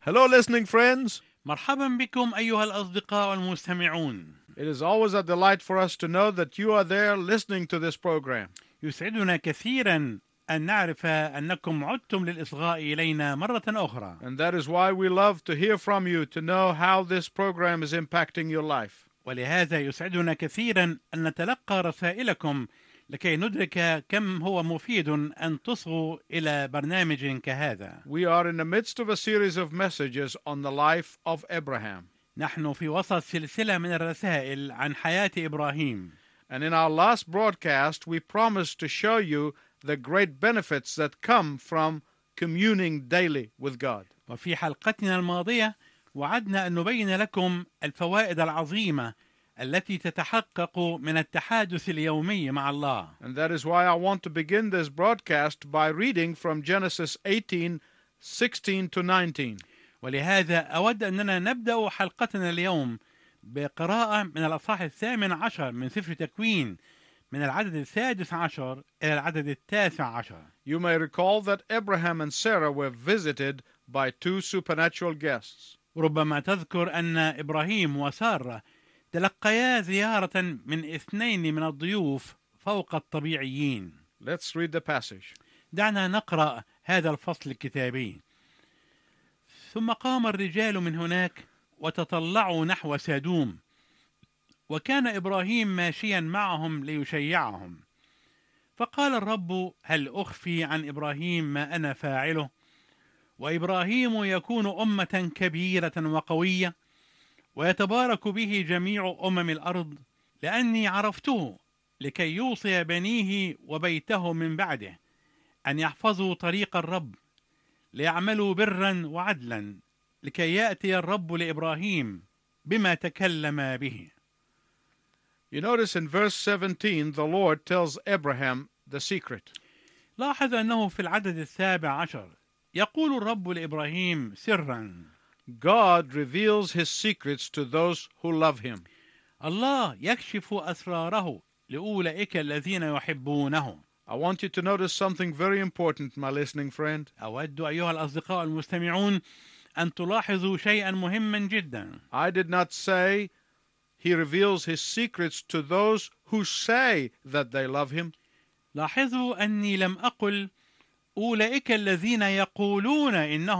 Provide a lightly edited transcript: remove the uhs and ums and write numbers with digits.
Hello, listening friends. مرحبا بكم أيها الأصدقاء المستمعون. It is always a delight for us to know that you are there listening to this program. يسعدنا كثيرا أن نعرف أنكم عدتم للإصغاء إلينا مرة أخرى، And that is why we love to hear from you to know how this program is impacting your life. ولهذا يسعدنا كثيرا أن نتلقى رسائلكم لكي ندرك كم هو مفيد أن تصغوا إلى برنامج كهذا. We are in the midst of a series of messages on the life of Abraham. نحن في وسط سلسلة من الرسائل عن حياة إبراهيم. And in our last broadcast, we promised to show you the great benefits that come from communing daily with God. وفي حلقتنا الماضية وعدنا أن نبين لكم الفوائد العظيمة التي تتحقق من التحادث اليومي مع الله. And that is why I want to begin this broadcast by reading from Genesis 18:16 to 19. ولهذا أود أننا نبدأ حلقتنا اليوم بقراءة من الأصحاح 18 من سفر تكوين من العدد 16 إلى العدد 19. You may recall that Abraham and Sarah were visited by two supernatural guests. ربما تذكر أن إبراهيم وسارة تلقيا زيارة من اثنين من الضيوف فوق الطبيعيين. Let's read the passage. دعنا نقرأ هذا الفصل الكتابي. ثم قام الرجال من هناك وتطلعوا نحو سادوم، وكان إبراهيم ماشيا معهم ليشيعهم. فقال الرب: هل أخفي عن إبراهيم ما أنا فاعله؟ وإبراهيم يكون أمة كبيرة وقوية، ويتبارك به جميع أمم الأرض، لأني عرفته لكي يوصي بنيه وبيته من بعده أن يحفظوا طريق الرب، ليعملوا برا وعدلا، لكي يأتي الرب لإبراهيم بما تكلم به. You notice in verse 17, the Lord tells Abraham the secret. لاحظ أنه في العدد 17 يقول الرب لإبراهيم سرا. God reveals his secrets to those who love him. الله يكشف أسراره لأولئك الذين يحبونه. I want you to notice something very important, my listening friend. أود أيها الأصدقاء المستمعون أن تلاحظوا شيئا مهما جدا. I did not say he reveals his secrets to those who say that they love him. لاحظوا أني لم أقل أولئك الذين يقولون إنهم